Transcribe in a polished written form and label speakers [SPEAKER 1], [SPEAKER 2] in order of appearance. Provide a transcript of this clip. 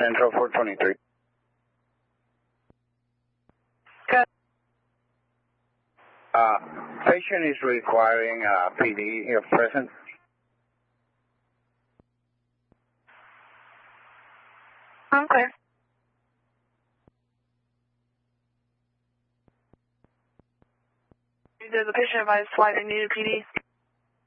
[SPEAKER 1] Central 423.
[SPEAKER 2] Good.
[SPEAKER 1] Patient is requiring PD if present.
[SPEAKER 2] I'm clear. Does the patient advise why they needed PD?